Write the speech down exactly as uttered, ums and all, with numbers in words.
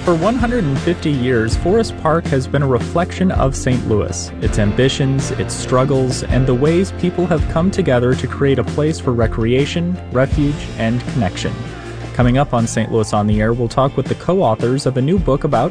For one hundred fifty years, Forest Park has been a reflection of Saint Louis, its ambitions, its struggles, and the ways people have come together to create a place for recreation, refuge, and connection. Coming up on Saint Louis on the Air, we'll talk with the co-authors of a new book about